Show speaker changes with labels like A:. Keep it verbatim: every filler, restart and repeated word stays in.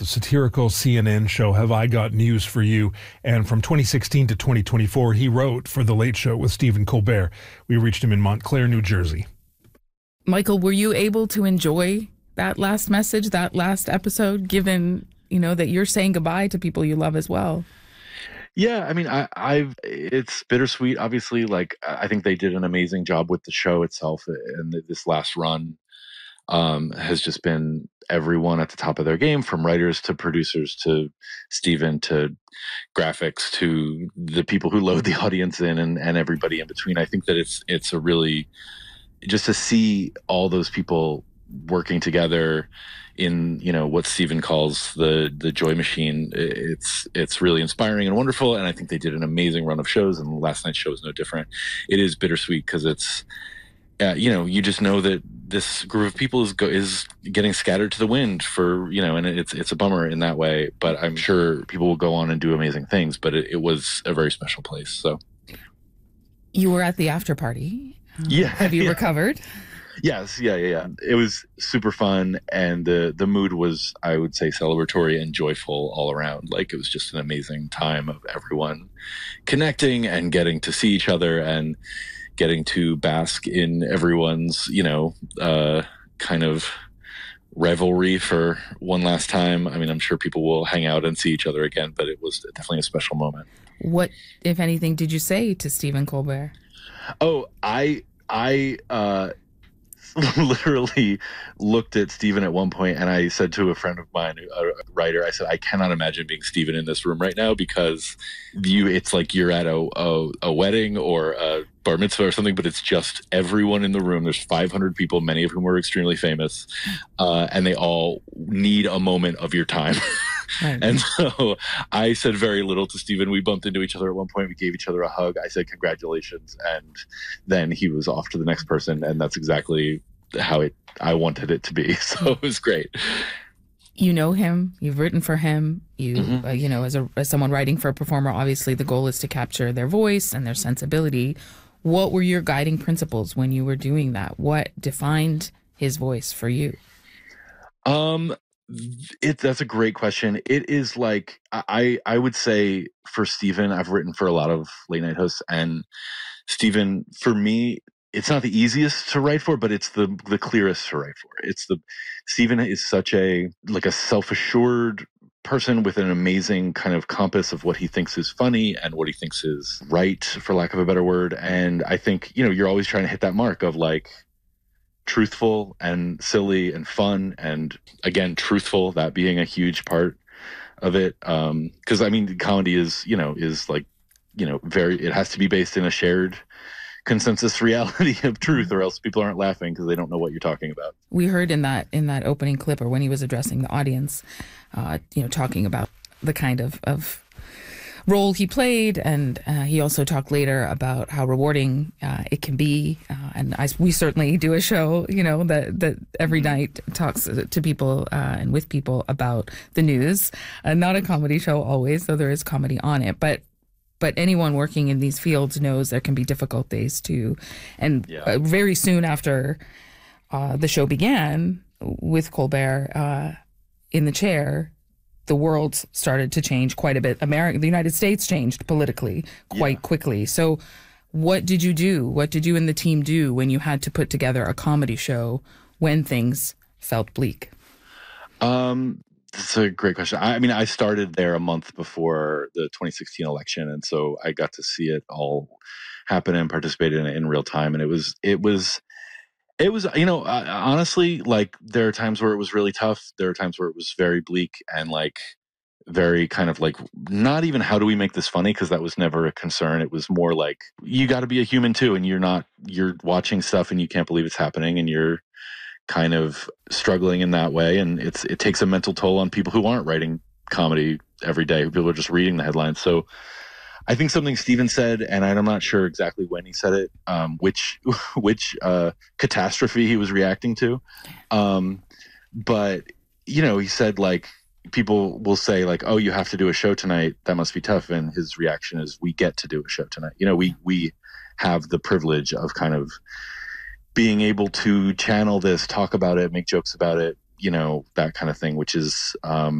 A: the satirical C N N show Have I Got News for You? And from twenty sixteen to twenty twenty-four, he wrote for The Late Show with Stephen Colbert. We reached him in Montclair, New Jersey.
B: Michael, were you able to enjoy that last message, that last episode, given, you know, that you're saying goodbye to people you love as well?
C: Yeah, I mean, I, I've it's bittersweet. Obviously, like I think they did an amazing job with the show itself, and this last run um, has just been everyone at the top of their game, from writers to producers to Stephen to graphics to the people who load the audience in, and, and everybody in between. I think that it's it's a really just to see all those people working together in, you know, what Stephen calls the the joy machine. It's it's really inspiring and wonderful, and I think they did an amazing run of shows, and last night's show is no different. It is bittersweet because it's uh, you know, you just know that this group of people is go, is getting scattered to the wind for, you know, and it's it's a bummer in that way, but I'm sure people will go on and do amazing things. But it, it was a very special place. So
B: you were at the after party.
C: Yeah.
B: Have you
C: yeah.
B: recovered?
C: Yes, yeah, yeah, yeah. It was super fun, and the the mood was, I would say, celebratory and joyful all around. Like, it was just an amazing time of everyone connecting and getting to see each other and getting to bask in everyone's, you know, uh, kind of rivalry for one last time. I mean, I'm sure people will hang out and see each other again, but it was definitely a special moment.
B: What, if anything, did you say to Stephen Colbert?
C: Oh, I, I, uh, literally looked at Stephen at one point, and I said to a friend of mine, a writer, I said, I cannot imagine being Stephen in this room right now, because you, it's like you're at a, a, a wedding or a bar mitzvah or something, but it's just everyone in the room. There's five hundred people, many of whom are extremely famous, uh, and they all need a moment of your time. Right. And so I said very little to Stephen. We bumped into each other at one point. We gave each other a hug. I said, congratulations. And then he was off to the next person. And that's exactly how it I wanted it to be. So it was great.
B: You know him. You've written for him. You,
C: mm-hmm.
B: uh, you know, as a as someone writing for a performer, obviously the goal is to capture their voice and their sensibility. What were your guiding principles when you were doing that? What defined his voice for you?
C: Um, it that's a great question. It is like I I would say for Stephen, I've written for a lot of late night hosts, and Stephen, for me, it's not the easiest to write for, but it's the the clearest to write for. It's the Stephen is such a like a self-assured person with an amazing kind of compass of what he thinks is funny and what he thinks is right, for lack of a better word. And I think, you know, you're always trying to hit that mark of like truthful and silly and fun, and again, truthful, that being a huge part of it. Um, because I mean, comedy is, you know, is like, you know, very, it has to be based in a shared consensus reality of truth, or else people aren't laughing because they don't know what you're talking about.
B: We heard in that in that opening clip, or when he was addressing the audience, uh, you know, talking about the kind of, of role he played, and uh, he also talked later about how rewarding uh, it can be. Uh, and I, we certainly do a show, you know, that that every night talks to people uh, and with people about the news. Uh, not a comedy show always, though there is comedy on it, but. But anyone working in these fields knows there can be difficult days too. And yeah. uh, very soon after uh, the show began with Colbert uh, in the chair, the world started to change quite a bit. America, the United States changed politically quite yeah. quickly. So what did you do? What did you and the team do when you had to put together a comedy show when things felt bleak?
C: Um. That's a great question. I, I mean, I started there a month before the twenty sixteen election, and so I got to see it all happen and participate in it in real time. And it was, it was, it was, you know, uh, honestly, like there are times where it was really tough. There are times where it was very bleak and like very kind of like not even how do we make this funny, because that was never a concern. It was more like you got to be a human too, and you're not, you're watching stuff and you can't believe it's happening, and you're kind of struggling in that way, and it's it takes a mental toll on people who aren't writing comedy every day. People are just reading the headlines. So I think something Stephen said, and I'm not sure exactly when he said it, um, which which uh, catastrophe he was reacting to, um, but you know, he said like people will say like, "Oh, you have to do a show tonight. That must be tough." And his reaction is, "We get to do a show tonight. You know, we we have the privilege of kind of being able to channel this, talk about it, make jokes about it, you know, that kind of thing," which is, um,